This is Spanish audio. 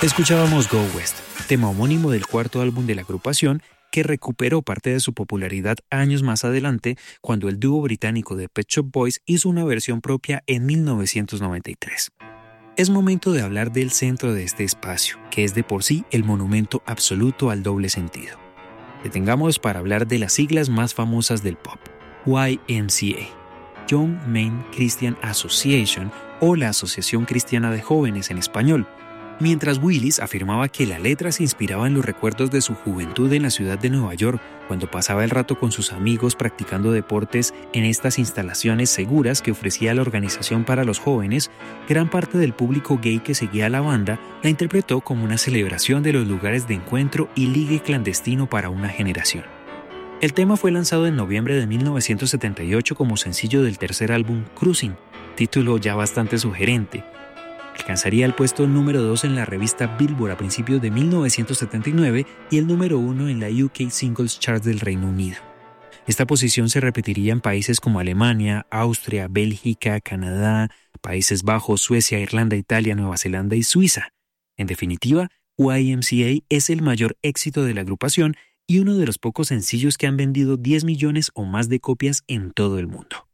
Escuchábamos Go West, tema homónimo del cuarto álbum de la agrupación, que recuperó parte de su popularidad años más adelante cuando el dúo británico de Pet Shop Boys hizo una versión propia en 1993. Es momento de hablar del centro de este espacio, que es de por sí el monumento absoluto al doble sentido. Detengamos para hablar de las siglas más famosas del pop, YMCA, Young Men Christian Association, o la Asociación Cristiana de Jóvenes en español, mientras Willis afirmaba que la letra se inspiraba en los recuerdos de su juventud en la ciudad de Nueva York, cuando pasaba el rato con sus amigos practicando deportes en estas instalaciones seguras que ofrecía la organización para los jóvenes. Gran parte del público gay que seguía a la banda la interpretó como una celebración de los lugares de encuentro y ligue clandestino para una generación. El tema fue lanzado en noviembre de 1978 como sencillo del tercer álbum Cruising, título ya bastante sugerente. Alcanzaría el puesto número 2 en la revista Billboard a principios de 1979 y el número 1 en la UK Singles Chart del Reino Unido. Esta posición se repetiría en países como Alemania, Austria, Bélgica, Canadá, Países Bajos, Suecia, Irlanda, Italia, Nueva Zelanda y Suiza. En definitiva, YMCA es el mayor éxito de la agrupación y uno de los pocos sencillos que han vendido 10 millones o más de copias en todo el mundo.